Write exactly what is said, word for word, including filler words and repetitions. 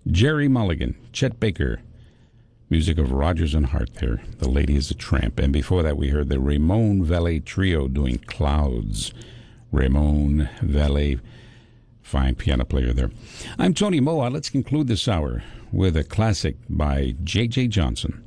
Jerry Mulligan, Chet Baker. Music of Rodgers and Hart there. The Lady is a Tramp. And before that, we heard the Ramon Valle Trio doing Clouds. Ramon Valle, fine piano player there. I'm Tony Moa. Let's conclude this hour with a classic by J J. Johnson.